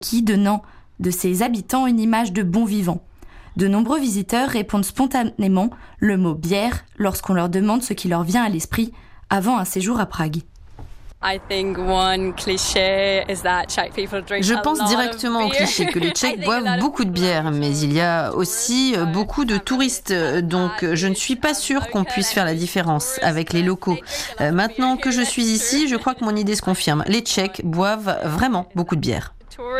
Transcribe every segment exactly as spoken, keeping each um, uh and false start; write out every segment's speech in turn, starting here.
qui donnant de ses habitants une image de bons vivants. De nombreux visiteurs répondent spontanément le mot bière lorsqu'on leur demande ce qui leur vient à l'esprit avant un séjour à Prague. Je pense directement au cliché que les Tchèques boivent beaucoup de bière, mais il y a aussi beaucoup de touristes, donc je ne suis pas sûre qu'on puisse faire la différence avec les locaux. Euh, maintenant que je suis ici, je crois que mon idée se confirme. Les Tchèques boivent vraiment beaucoup de bière.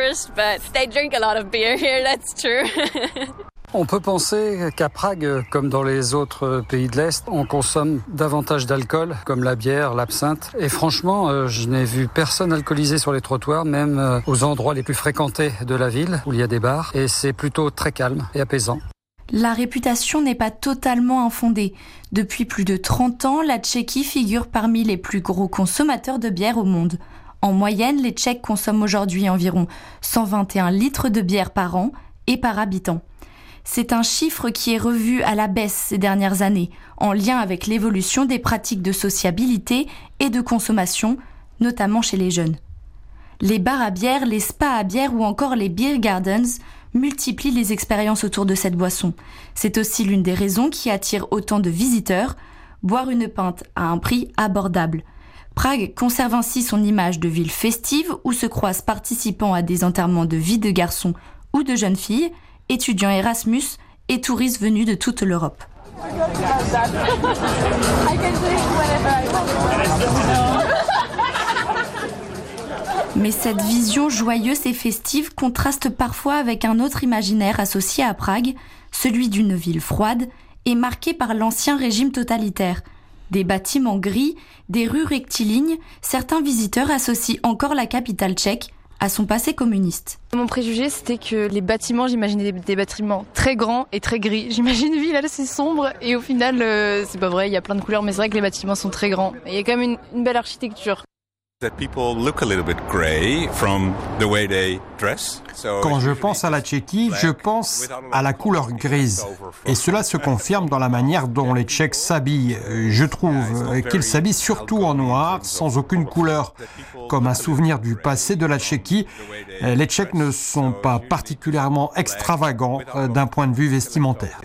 On peut penser qu'à Prague, comme dans les autres pays de l'Est, on consomme davantage d'alcool, comme la bière, l'absinthe. Et franchement, je n'ai vu personne alcoolisé sur les trottoirs, même aux endroits les plus fréquentés de la ville, où il y a des bars. Et c'est plutôt très calme et apaisant. La réputation n'est pas totalement infondée. Depuis plus de trente ans, la Tchéquie figure parmi les plus gros consommateurs de bière au monde. En moyenne, les Tchèques consomment aujourd'hui environ cent vingt et un litres de bière par an et par habitant. C'est un chiffre qui est revu à la baisse ces dernières années, en lien avec l'évolution des pratiques de sociabilité et de consommation, notamment chez les jeunes. Les bars à bière, les spas à bière ou encore les beer gardens multiplient les expériences autour de cette boisson. C'est aussi l'une des raisons qui attire autant de visiteurs, boire une pinte à un prix abordable. Prague conserve ainsi son image de ville festive où se croisent participants à des enterrements de vie de garçons ou de jeunes filles, étudiants Erasmus et touristes venus de toute l'Europe. Mais cette vision joyeuse et festive contraste parfois avec un autre imaginaire associé à Prague, celui d'une ville froide et marquée par l'ancien régime totalitaire. Des bâtiments gris, des rues rectilignes, certains visiteurs associent encore la capitale tchèque à son passé communiste. Mon préjugé, c'était que les bâtiments, j'imaginais des, des bâtiments très grands et très gris. J'imagine une ville assez sombre et au final, euh, c'est pas vrai, il y a plein de couleurs, mais c'est vrai que les bâtiments sont très grands. Et il y a quand même une, une belle architecture. Quand je pense à la Tchéquie, je pense à la couleur grise. Et cela se confirme dans la manière dont les Tchèques s'habillent. Je trouve qu'ils s'habillent surtout en noir, sans aucune couleur. Comme un souvenir du passé de la Tchéquie, les Tchèques ne sont pas particulièrement extravagants d'un point de vue vestimentaire.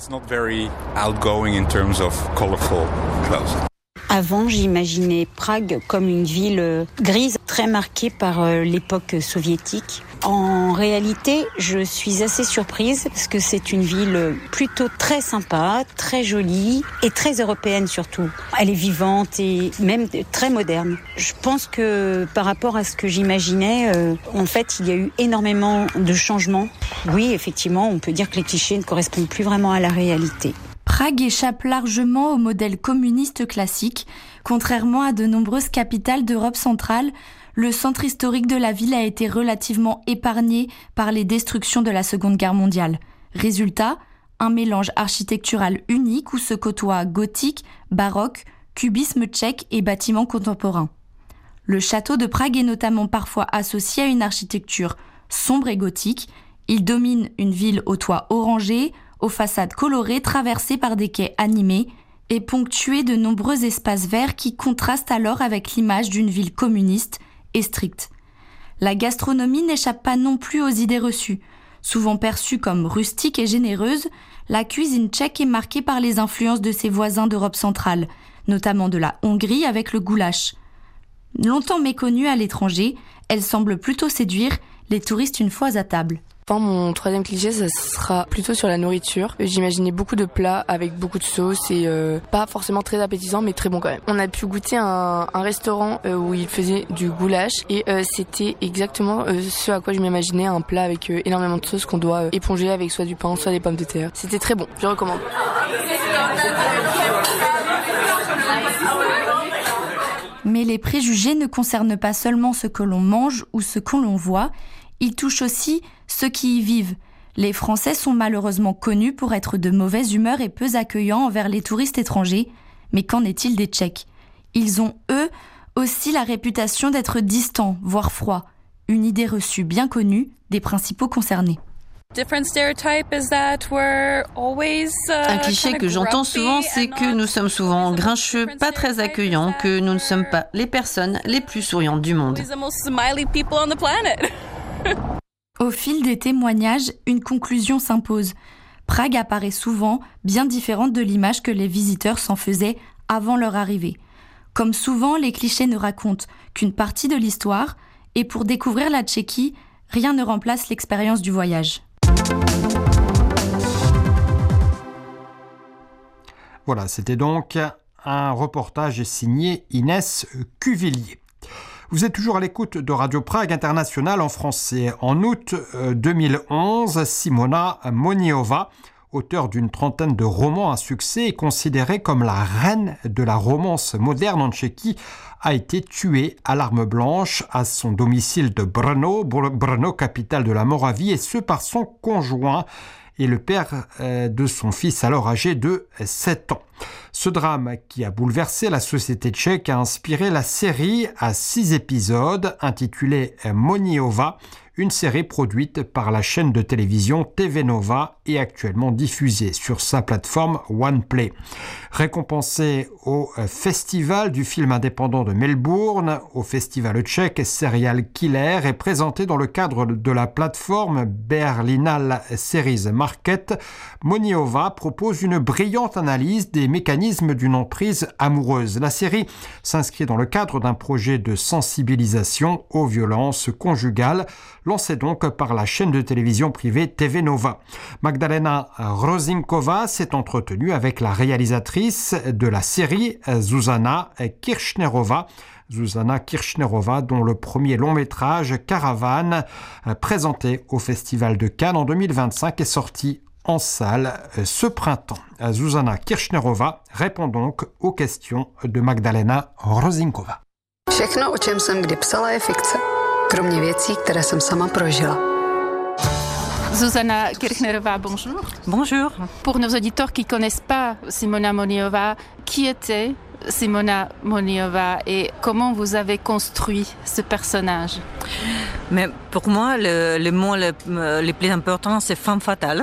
Avant, j'imaginais Prague comme une ville grise, très marquée par l'époque soviétique. En réalité, je suis assez surprise parce que c'est une ville plutôt très sympa, très jolie et très européenne surtout. Elle est vivante et même très moderne. Je pense que par rapport à ce que j'imaginais, euh, en fait, il y a eu énormément de changements. Oui, effectivement, on peut dire que les clichés ne correspondent plus vraiment à la réalité. Prague échappe largement au modèle communiste classique. Contrairement à de nombreuses capitales d'Europe centrale, le centre historique de la ville a été relativement épargné par les destructions de la Seconde Guerre mondiale. Résultat, un mélange architectural unique où se côtoient gothique, baroque, cubisme tchèque et bâtiments contemporains. Le château de Prague est notamment parfois associé à une architecture sombre et gothique. Il domine une ville aux toits orangés, aux façades colorées traversées par des quais animés et ponctuées de nombreux espaces verts qui contrastent alors avec l'image d'une ville communiste et stricte. La gastronomie n'échappe pas non plus aux idées reçues. Souvent perçue comme rustique et généreuse, la cuisine tchèque est marquée par les influences de ses voisins d'Europe centrale, notamment de la Hongrie avec le goulash. Longtemps méconnue à l'étranger, elle semble plutôt séduire les touristes une fois à table. Enfin, mon troisième cliché, ça sera plutôt sur la nourriture. J'imaginais beaucoup de plats avec beaucoup de sauce et euh, pas forcément très appétissant, mais très bon quand même. On a pu goûter un, un restaurant euh, où ils faisaient du goulash et euh, c'était exactement euh, ce à quoi je m'imaginais, un plat avec euh, énormément de sauce qu'on doit euh, éponger avec soit du pain, soit des pommes de terre. C'était très bon, je recommande. Mais les préjugés ne concernent pas seulement ce que l'on mange ou ce que l'on voit, ils touchent aussi ceux qui y vivent. Les Français sont malheureusement connus pour être de mauvaise humeur et peu accueillants envers les touristes étrangers. Mais qu'en est-il des Tchèques ? Ils ont, eux, aussi la réputation d'être distants, voire froids. Une idée reçue bien connue des principaux concernés. Un cliché que j'entends souvent, c'est que nous sommes souvent grincheux, pas très accueillants, que nous ne sommes pas les personnes les plus souriantes du monde. Au fil des témoignages, une conclusion s'impose. Prague apparaît souvent bien différente de l'image que les visiteurs s'en faisaient avant leur arrivée. Comme souvent, les clichés ne racontent qu'une partie de l'histoire, et pour découvrir la Tchéquie, rien ne remplace l'expérience du voyage. Voilà, c'était donc un reportage signé Inès Cuvillier. Vous êtes toujours à l'écoute de Radio Prague International en français. En août deux mille onze, Simona Moniova, auteure d'une trentaine de romans à succès et considérée comme la reine de la romance moderne en Tchéquie, a été tuée à l'arme blanche à son domicile de Brno, Brno, capitale de la Moravie, et ce par son conjoint et le père de son fils alors âgé de sept ans. Ce drame qui a bouleversé la société tchèque a inspiré la série à six épisodes intitulée Moniova, une série produite par la chaîne de télévision T V Nova et actuellement diffusée sur sa plateforme OnePlay. Récompensée au Festival du film indépendant de Melbourne, au Festival tchèque Serial Killer et présentée dans le cadre de la plateforme Berlinale Series Market, Moniova propose une brillante analyse des mécanismes d'une emprise amoureuse. La série s'inscrit dans le cadre d'un projet de sensibilisation aux violences conjugales, lancé donc par la chaîne de télévision privée T V Nova. Magdalena Rozinkova s'est entretenue avec la réalisatrice de la série, Zuzana Kirchnerova. Zuzana Kirchnerova, dont le premier long métrage, Caravane, présenté au Festival de Cannes en deux mille vingt-cinq, est sorti en salle ce printemps. Zuzana Kirchnerova répond donc aux questions de Magdalena Rozinkova. Všechno, o čem jsem kdy psala, je fikce. Kromě věcí, které jsem sama prožila. Zuzana Kirchnerová, bonjour. Bonjour. Pour nos auditeurs qui ne connaissent pas Simona Moniova, qui était Simona Moniova et comment vous avez construit ce personnage? Mais pour moi, le, le mot le, le plus important, c'est femme fatale.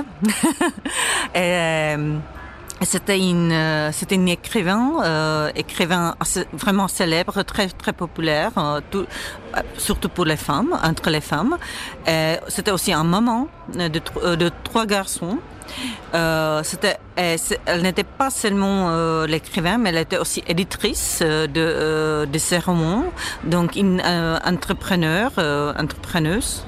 et, C'était une, c'était une écrivain, euh, écrivain assez, vraiment célèbre, très très populaire, euh, tout, surtout pour les femmes, entre les femmes. Et c'était aussi un maman de, de trois garçons. Euh, c'était, elle n'était pas seulement euh, l'écrivain, mais elle était aussi éditrice de, euh, de ses romans, donc une euh, entrepreneur, euh, entrepreneuse.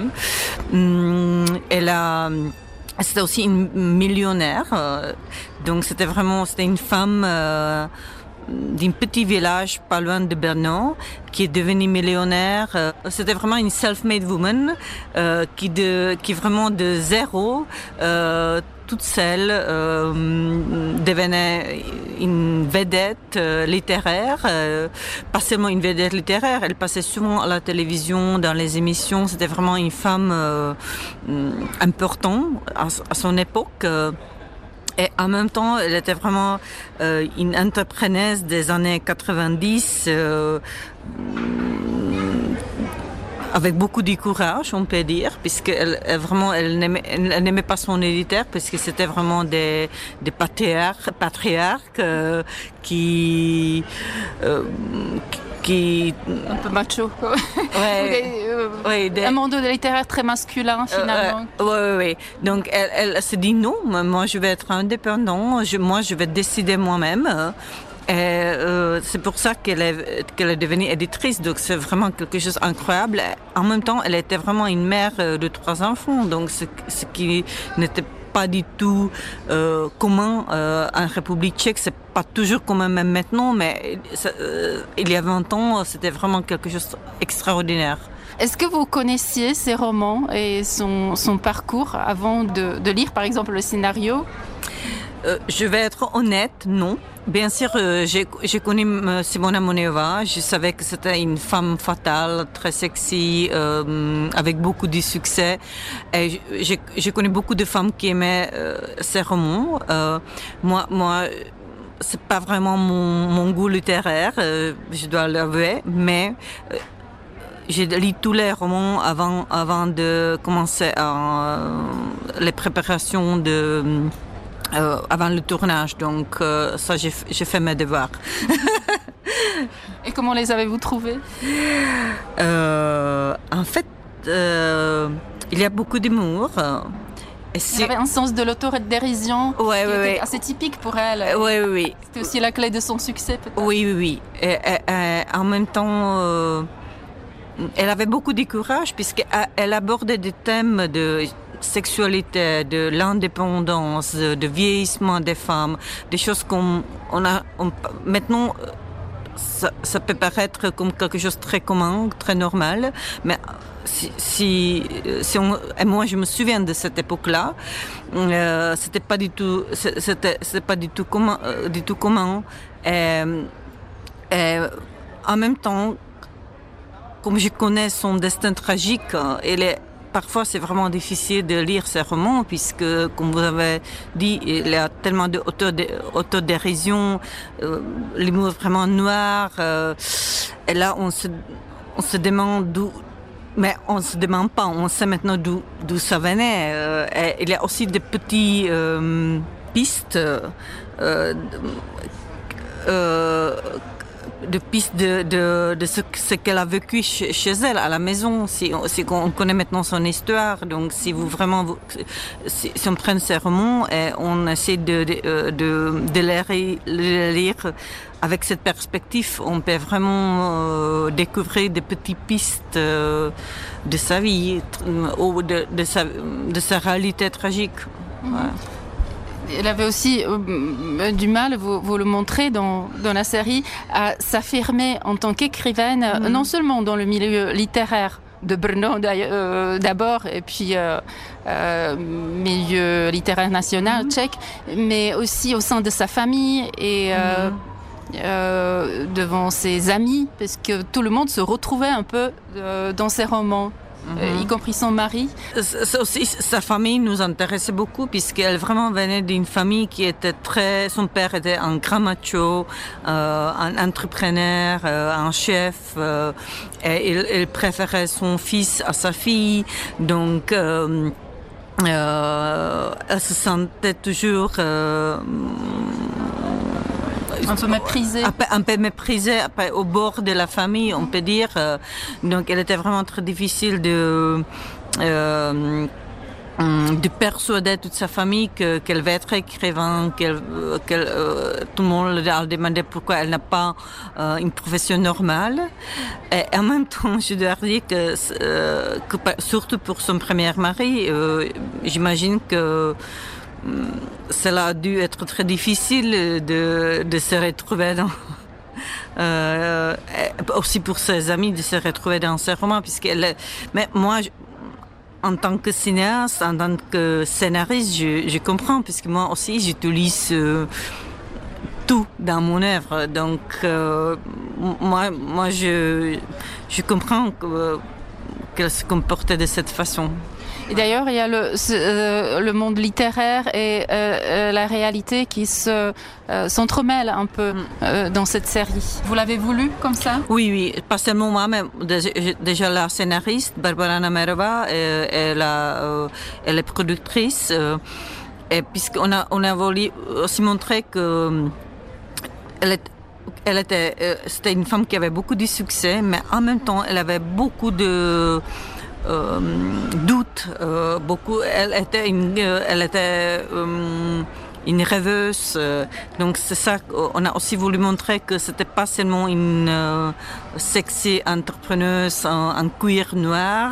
Mm-hmm. Elle a C'était aussi une millionnaire, euh, donc c'était vraiment c'était une femme euh, d'un petit village pas loin de Brno qui est devenue millionnaire. Euh, c'était vraiment une self-made woman euh, qui de qui vraiment de zéro euh, toute seule euh, devenait une vedette euh, littéraire, euh, pas seulement une vedette littéraire, elle passait souvent à la télévision, dans les émissions, c'était vraiment une femme euh, importante à, à son époque. Euh, Et en même temps, elle était vraiment euh, une entrepreneuse des années quatre-vingt-dix, euh, avec beaucoup de courage, on peut dire, puisqu'elle elle, vraiment, elle n'aimait, elle n'aimait pas son éditeur, parce que c'était vraiment des, des patriarches, patriarches euh, qui, euh, qui... Un peu macho, quoi. Ouais. euh, ouais des... Un monde littéraire très masculin, finalement. Euh, oui, oui, oui. Donc, elle, elle se dit non, moi, je vais être indépendant, je, moi, je vais décider moi-même. Et euh, c'est pour ça qu'elle est, qu'elle est devenue éditrice, donc c'est vraiment quelque chose d'incroyable. En même temps, elle était vraiment une mère de trois enfants, donc ce, ce qui n'était pas du tout euh, commun euh, en République tchèque. C'est pas toujours commun même maintenant, mais ça, euh, il y a vingt ans, c'était vraiment quelque chose d'extraordinaire. Est-ce que vous connaissiez ses romans et son, son parcours avant de, de lire, par exemple, le scénario? Euh, je vais être honnête, non. Bien sûr, euh, j'ai, j'ai connu euh, Simona Moniova. Je savais que c'était une femme fatale, très sexy, euh, avec beaucoup de succès. Et j'ai, j'ai connu beaucoup de femmes qui aimaient euh, ses romans. Euh, moi, moi, c'est pas vraiment mon, mon goût littéraire, euh, je dois l'avouer, mais euh, j'ai lu tous les romans avant, avant de commencer euh, les préparations de Euh, avant le tournage, donc euh, ça j'ai, j'ai fait mes devoirs. Et comment les avez-vous trouvés? euh, En fait, euh, il y a beaucoup d'humour. Il y avait un sens de l'autodérision ouais, qui ouais, était ouais. assez typique pour elle. Oui, oui, oui. C'était aussi la clé de son succès, peut-être. Oui, oui, oui. Et, et, et, en même temps, euh, elle avait beaucoup de courage puisqu'elle abordait des thèmes de sexualité, de l'indépendance, de vieillissement des femmes, des choses qu'on on a on, maintenant. Ça, ça peut paraître comme quelque chose de très commun, très normal, mais si, si, si on, et moi je me souviens de cette époque-là, euh, c'était pas du tout, c'était, c'était pas du tout commun, euh, du tout commun. Et, et en même temps, comme je connais son destin tragique, elle est parfois, c'est vraiment difficile de lire ces romans puisque, comme vous avez dit, il y a tellement d'autodérision, euh, l'humour vraiment noir. Euh, et là, on se, on se demande d'où, mais on se demande pas, on sait maintenant d'où, d'où ça venait. Euh, et il y a aussi des petites euh, pistes. Euh, euh, de pistes de, de, de ce, ce qu'elle a vécu chez, chez elle, à la maison. Si, si on connaît maintenant son histoire, donc si vous vraiment, vous, si, si on prend ces romans et on essaie de, de, de, de les, les lire avec cette perspective, on peut vraiment euh, découvrir des petites pistes euh, de sa vie, ou de, de, sa, de sa réalité tragique. Ouais. Elle avait aussi euh, du mal, vous, vous le montrez dans, dans la série, à s'affirmer en tant qu'écrivaine, mmh. non seulement dans le milieu littéraire de Brno euh, d'abord, et puis euh, euh, milieu littéraire national mmh. tchèque, mais aussi au sein de sa famille et euh, mmh. euh, devant ses amis, parce que tout le monde se retrouvait un peu euh, dans ses romans. Euh, y compris son mari. Ça aussi, sa famille nous intéressait beaucoup puisqu'elle vraiment venait d'une famille qui était très... Son père était un grand macho, euh, un entrepreneur, euh, un chef. Euh, et il, il préférait son fils à sa fille. Donc, euh, euh, elle se sentait toujours... Euh, un peu méprisée. Un peu, un peu méprisée, au bord de la famille, on peut dire. Donc, elle était vraiment très difficile de, euh, de persuader toute sa famille que, qu'elle va être écrivain, qu'elle, qu'elle, euh, tout le monde leur demandait pourquoi elle n'a pas euh, une profession normale. Et en même temps, je dois dire que, euh, que surtout pour son premier mari, euh, j'imagine que cela a dû être très difficile de, de se retrouver dans... Euh, aussi pour ses amis de se retrouver dans ces romans, puisqu'elle... Mais moi, je, en tant que cinéaste, en tant que scénariste, je, je comprends, puisque moi aussi, j'utilise euh, tout dans mon œuvre. Donc, euh, moi, moi je, je comprends que, qu'elle se comportait de cette façon. Et d'ailleurs, il y a le, euh, le monde littéraire et euh, la réalité qui se, euh, s'entremêlent un peu euh, dans cette série. Vous l'avez voulu comme ça ? Oui, oui. Pas seulement moi, mais déjà la scénariste, Barbara Namerova, elle, elle, a, elle est productrice. Et puisqu'on a, on a voulu aussi montrer que elle est, elle était, c'était une femme qui avait beaucoup de succès, mais en même temps, elle avait beaucoup de... Euh, doute, euh, beaucoup. Elle était une, elle était euh, une rêveuse. Euh, donc c'est ça qu'on a aussi voulu montrer que c'était pas seulement une euh, sexy entrepreneuse en, en cuir noir,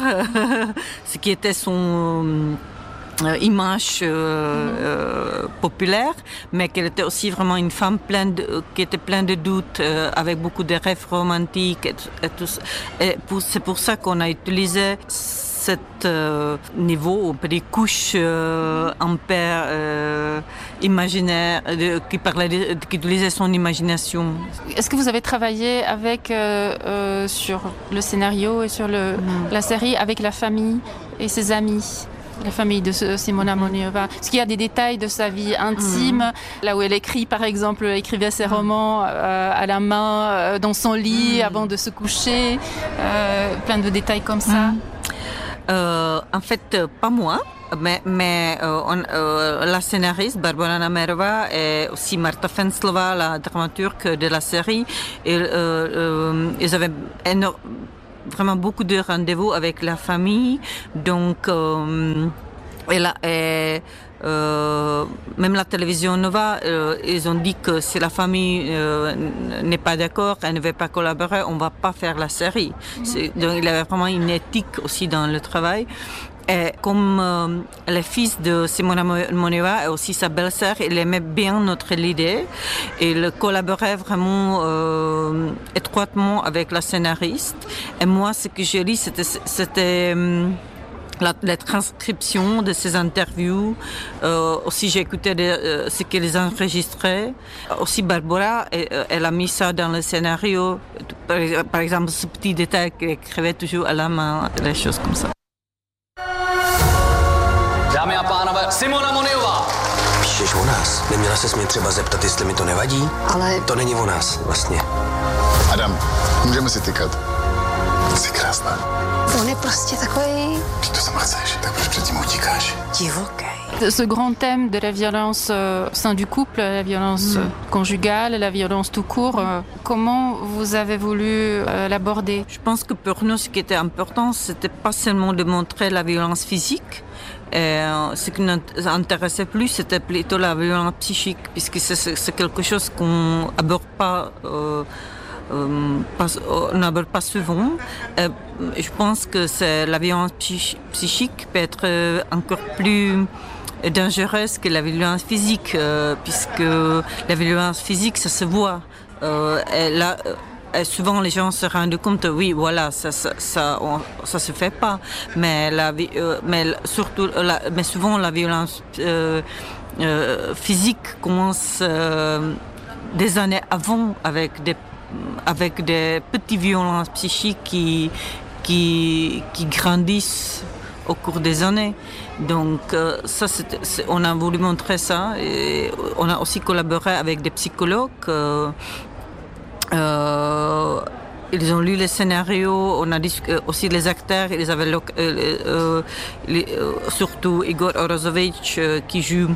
ce qui était son euh, image euh, euh, populaire, mais qu'elle était aussi vraiment une femme pleine de, qui était pleine de doutes, euh, avec beaucoup de rêves romantiques et, et tout ça. Et pour, c'est pour ça qu'on a utilisé cet euh, niveau, on peut dire couche euh, ampère euh, imaginaire, de, qui parlait, de, qui utilisait son imagination. Est-ce que vous avez travaillé avec euh, euh, sur le scénario et sur le, mmh. la série avec la famille et ses amis? La famille de Simona Moniova. Parce qu'il y a des détails de sa vie intime, mmh. là où elle écrit, par exemple, elle écrivait ses romans euh, à la main, euh, dans son lit, mmh. avant de se coucher, euh, plein de détails comme ça. Mmh. Euh, en fait, pas moi, mais, mais euh, on, euh, la scénariste Barbara Namerova et aussi Marta Fenslova, la dramaturge de la série, et, euh, euh, ils avaient éno- vraiment beaucoup de rendez-vous avec la famille. Donc, euh, elle a, et, euh, même la télévision Nova, euh, ils ont dit que si la famille euh, n'est pas d'accord, elle ne veut pas collaborer, on ne va pas faire la série. Mm-hmm. Donc, il y avait vraiment une éthique aussi dans le travail. Et comme euh, le fils de Simona Moneva et aussi sa belle-sœur, il aimait bien notre idée. Il collaborait vraiment euh, étroitement avec la scénariste. Et moi, ce que j'ai lu, c'était, c'était euh, la, la transcription de ces interviews. Euh, aussi, j'ai écouté de, euh, ce qu'ils enregistraient. Aussi, Barbara, elle, elle a mis ça dans le scénario. Par, par exemple, ce petit détail qu'elle écrivait toujours à la main, des choses comme ça. Dámy a pánové, Simona Moneva! Píšeš o nás? Neměla ses mě třeba zeptat, jestli mi to nevadí? Ale... To není o nás, vlastně. Adam, můžeme si tykat. Jsi krásná. On je prostě takový... Ty to sama chceš, tak proč předtím utíkáš? Divoký. Ce grand thème de la violence euh, au sein du couple, la violence mmh. conjugale, la violence tout court, euh, comment vous avez voulu euh, l'aborder? Je pense que pour nous, ce qui était important, c'était pas seulement de montrer la violence physique. Et ce qui nous intéressait plus, c'était plutôt la violence psychique, puisque c'est, c'est quelque chose qu'on n'aborde pas, euh, euh, pas, on n'aborde pas souvent. Et je pense que c'est, la violence psychique peut être encore plus dangereuse que la violence physique, euh, puisque la violence physique, ça se voit. Euh, et là, Et souvent, les gens se rendent compte, oui, voilà, ça, ça, ça, on, ça se fait pas. Mais la, euh, mais surtout, la, mais souvent, la violence euh, euh, physique commence euh, des années avant, avec des, avec des petites violences psychiques qui, qui, qui grandissent au cours des années. Donc, euh, ça, c'est, c'est, on a voulu montrer ça. Et on a aussi collaboré avec des psychologues. Euh, Euh, ils ont lu les scénarios, on a dit, euh, aussi les acteurs, ils avaient euh, euh, les, euh, surtout Igor Orozovic euh, qui joue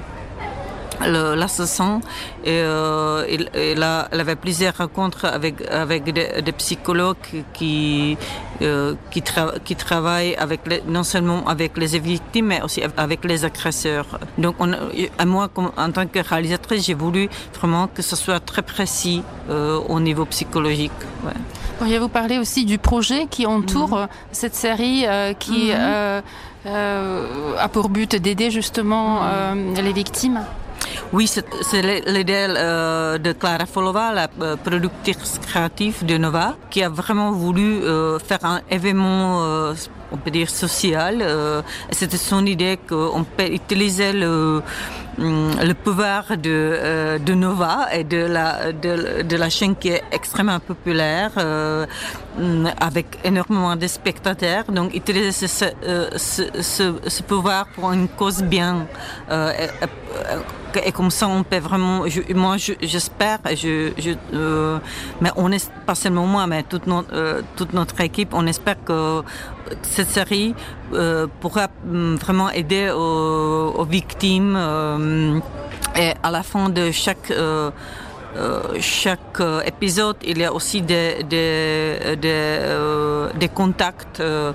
le, l'assassin. Et, euh, il, il, a, il avait plusieurs rencontres avec, avec des, des psychologues qui, euh, qui, tra- qui travaillent avec les, non seulement avec les victimes, mais aussi avec les agresseurs. Donc, on, moi, comme, en tant que réalisatrice, j'ai voulu vraiment que ce soit très précis euh, au niveau psychologique. Ouais. Pourriez-vous parler aussi du projet qui entoure mmh. cette série euh, qui mmh. euh, euh, a pour but d'aider justement euh, les victimes? Oui, c'est, c'est l'idée euh, de Clara Folova, la euh, productrice créative de Nova, qui a vraiment voulu euh, faire un événement, euh, on peut dire, social. Euh, c'était son idée qu'on peut utiliser le, le pouvoir de, euh, de Nova et de la, de, de la chaîne qui est extrêmement populaire, euh, avec énormément de spectateurs. Donc, utiliser ce, ce, ce, ce pouvoir pour une cause bien. Euh, et, et comme ça, on peut vraiment. Je, moi, je, j'espère. Je, je, euh, mais on est pas seulement moi, mais toute notre, euh, toute notre équipe. On espère que cette série euh, pourra vraiment aider aux, aux victimes. Euh, et à la fin de chaque euh, Euh, chaque euh, épisode, il y a aussi des, des, des, euh, des contacts, euh,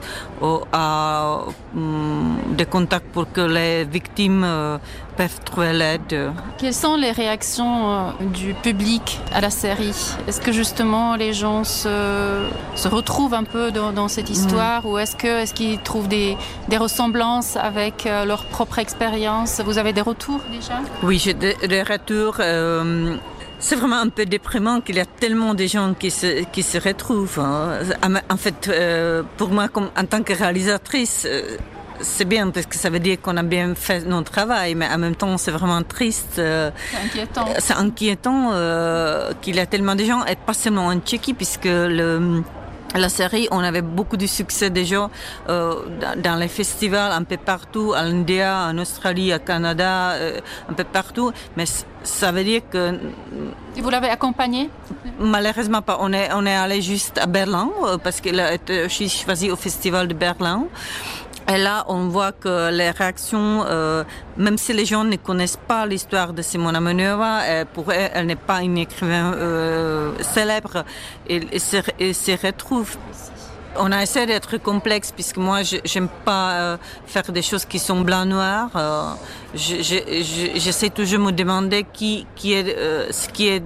à, um, des contacts pour que les victimes euh, peuvent trouver l'aide. Quelles sont les réactions euh, du public à la série? Est-ce que justement les gens se, se retrouvent un peu dans, dans cette histoire, mmh. ou est-ce, que, est-ce qu'ils trouvent des, des ressemblances avec euh, leur propre expérience? Vous avez des retours déjà? Oui, j'ai des, des retours. Euh, C'est vraiment un peu déprimant qu'il y a tellement de gens qui se, qui se retrouvent. Hein. En fait, euh, pour moi, comme, en tant que réalisatrice, euh, c'est bien parce que ça veut dire qu'on a bien fait notre travail, mais en même temps, c'est vraiment triste. Euh, c'est inquiétant. C'est inquiétant euh, qu'il y a tellement de gens, et pas seulement en Tchéquie, puisque le... La série, on avait beaucoup de succès déjà euh, dans les festivals un peu partout, à l'Inde, en Australie, au Canada, euh, un peu partout. Mais ça veut dire que... Et vous l'avez accompagné? Malheureusement pas. On est, on est allé juste à Berlin euh, parce qu'elle a été choisie au festival de Berlin. Et là, on voit que les réactions, euh, même si les gens ne connaissent pas l'histoire de Simona Moneva, euh, pour elle, elle n'est pas une écrivaine euh, célèbre, ils se, se retrouvent. On a essayé d'être complexe puisque moi je j'aime pas euh, faire des choses qui sont blanc-noir. Euh, je, je, je, j'essaie toujours de me demander qui, qui est euh, ce qui est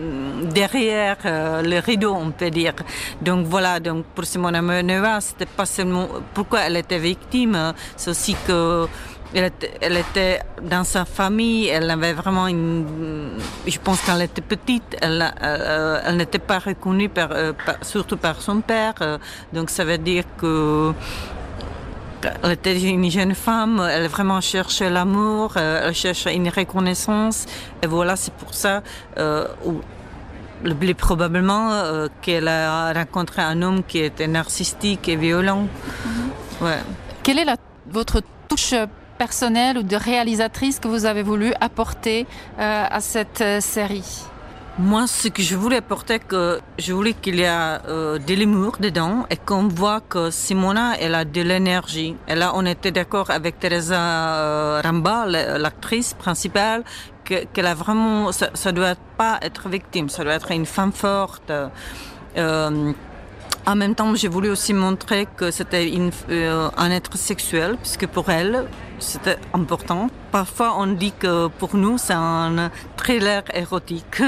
derrière euh, le rideau, on peut dire. Donc voilà, donc pour Simona Amenova, c'était pas seulement pourquoi elle était victime, c'est aussi que Elle était, elle était dans sa famille, elle avait vraiment une... Je pense qu'elle était petite, elle, euh, elle n'était pas reconnue, par, euh, par, surtout par son père. Euh, donc ça veut dire que elle était une jeune femme, elle vraiment cherchait l'amour, euh, elle cherchait une reconnaissance. Et voilà, c'est pour ça, euh, où, le plus probablement, euh, qu'elle a rencontré un homme qui était narcissique et violent. Mm-hmm. Ouais. Quelle est la, votre touche personnelle ou de réalisatrice que vous avez voulu apporter euh, à cette euh, série? Moi, ce que je voulais apporter, que je voulais qu'il y ait euh, de l'humour dedans et qu'on voit que Simona, elle a de l'énergie. Et là, on était d'accord avec Teresa euh, Ramba, l'actrice principale, que, qu'elle a vraiment, ça, ça doit pas être victime, ça doit être une femme forte. Euh, En même temps, j'ai voulu aussi montrer que c'était une, euh, un être sexuel, puisque pour elle, c'était important. Parfois, on dit que pour nous, c'est un thriller érotique.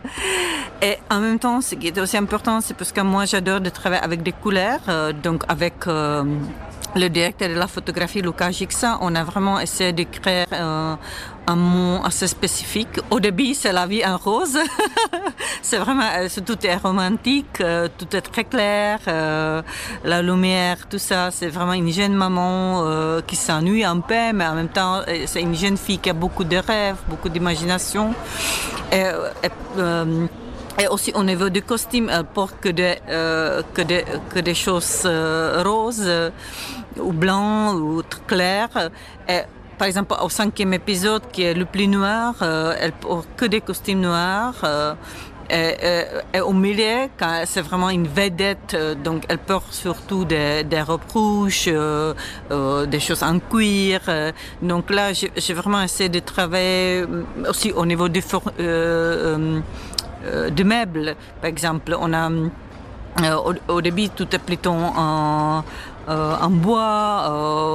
Et en même temps, ce qui est aussi important, c'est parce que moi, j'adore de travailler avec des couleurs, euh, donc avec... Euh, le directeur de la photographie, Luca Gixa, on a vraiment essayé de créer euh, un mot assez spécifique. Au début, c'est la vie en rose. C'est vraiment, c'est, tout est romantique, euh, tout est très clair, euh, la lumière, tout ça. C'est vraiment une jeune maman euh, qui s'ennuie un peu, mais en même temps, c'est une jeune fille qui a beaucoup de rêves, beaucoup d'imagination. Et, et, euh, Et aussi au niveau du costume, elle porte que des, euh, que des, que des choses euh, roses euh, ou blancs ou très claires. Et, par exemple, au cinquième épisode, qui est le plus noir, euh, elle porte que des costumes noirs. Euh, et, et, et au milieu, quand c'est vraiment une vedette, euh, donc elle porte surtout des, des robes rouges, euh, euh, des choses en cuir. Euh, donc là, j'ai, j'ai vraiment essayé de travailler aussi au niveau du... For- euh, euh, de meubles, par exemple. On a, euh, au, au début, tout est plutôt en, euh, en bois, euh,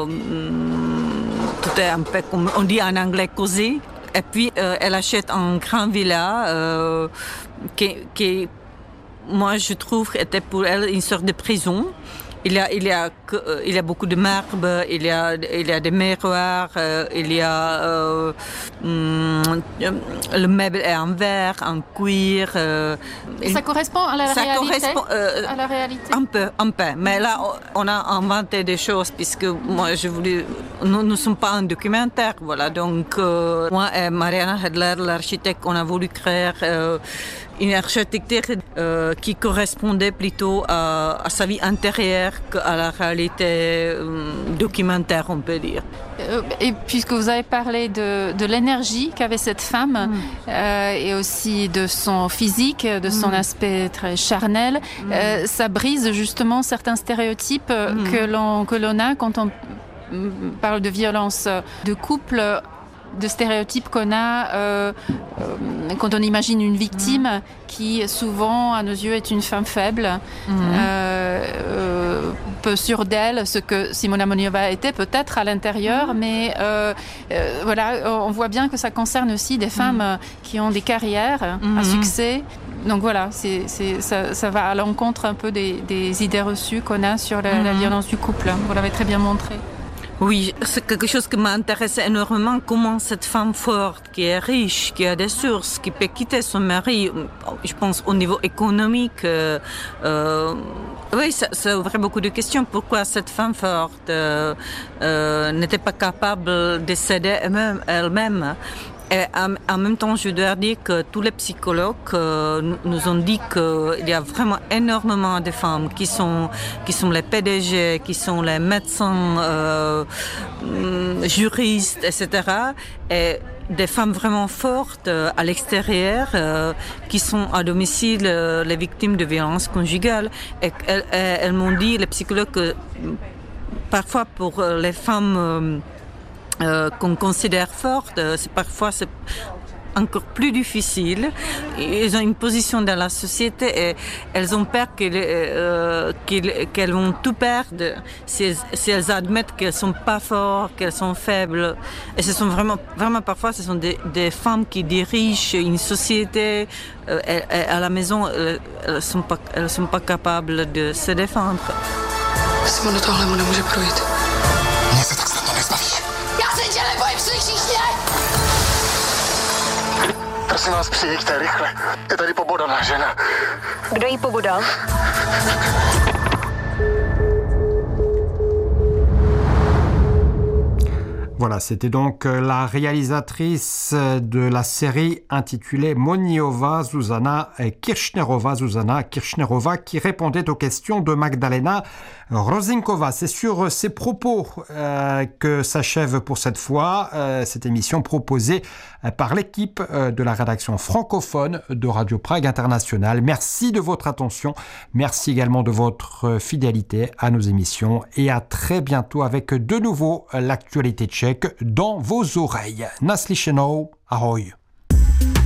tout est un peu comme on dit en anglais cosy. Et puis, euh, elle achète un grand villa euh, qui, qui, moi, je trouve, était pour elle une sorte de prison. Il y a, il y a, il y a beaucoup de marbre, il y a, il y a des miroirs, euh, il y a euh, hum, le meuble est en verre, en cuir. Euh, ça correspond à la ça réalité. Correspond, euh, à la réalité. Un peu, un peu. Mais là, on a inventé des choses puisque moi, je voulais. Nous ne sommes pas un documentaire, voilà. Donc, euh, moi et Mariana Hedler, l'architecte, on a voulu créer. Euh, une architecture euh, qui correspondait plutôt à, à sa vie intérieure qu'à la réalité euh, documentaire, on peut dire. Et puisque vous avez parlé de, de l'énergie qu'avait cette femme mm. euh, et aussi de son physique, de son mm. aspect très charnel, mm. euh, ça brise justement certains stéréotypes mm. que l'on, que l'on a quand on parle de violence de couple, de stéréotypes qu'on a euh, euh, quand on imagine une victime mmh. qui souvent à nos yeux est une femme faible, mmh. euh, euh, peu sûre d'elle, ce que Simona Amenova était peut-être à l'intérieur, mmh. mais euh, euh, voilà, on voit bien que ça concerne aussi des femmes mmh. qui ont des carrières mmh. à succès. Donc voilà, c'est, c'est, ça, ça va à l'encontre un peu des, des idées reçues qu'on a sur la, mmh. la violence du couple. Vous l'avez très bien montré. Oui, c'est quelque chose qui m'intéresse énormément, comment cette femme forte, qui est riche, qui a des sources, qui peut quitter son mari, je pense au niveau économique, euh, euh, oui, ça, ça ouvrait beaucoup de questions. Pourquoi cette femme forte euh, euh, n'était pas capable de s'aider elle-même, elle-même. Et en, en même temps, je dois dire que tous les psychologues euh, nous ont dit qu'il y a vraiment énormément de femmes qui sont, qui sont les P D G, qui sont les médecins, euh, juristes, et cetera. Et des femmes vraiment fortes euh, à l'extérieur euh, qui sont à domicile euh, les victimes de violences conjugales. Et elles, elles m'ont dit, les psychologues, que parfois pour les femmes... Euh, Euh, qu'on considère forte, c'est parfois c'est encore plus difficile. Ils ont une position dans la société et elles ont peur qu'elles, euh, qu'elles, qu'elles vont tout perdre si elles, si elles admettent qu'elles sont pas fortes, qu'elles sont faibles. Et ce sont vraiment, vraiment parfois, ce sont des, des femmes qui dirigent une société. Euh, et, et à la maison, elles, elles sont pas, elles sont pas capables de se défendre. Simone, tohle mu nemůže projít. Mně se tak snadno nezbavíš. Já se tě nebojím, slyšíš mě? Prosím vás, přijďte rychle. Je tady pobodaná žena. Kdo jí pobodal? Voilà, c'était donc la réalisatrice de la série intitulée Moniova Zuzana Kirchnerova, Zuzana Kirchnerova, qui répondait aux questions de Magdalena Rozinkova. C'est sur ces propos euh, que s'achève pour cette fois euh, cette émission proposée par l'équipe euh, de la rédaction francophone de Radio Prague International. Merci de votre attention, merci également de votre fidélité à nos émissions et à très bientôt avec de nouveau l'actualité tchèque dans vos oreilles. Naslyšenou, ahoj.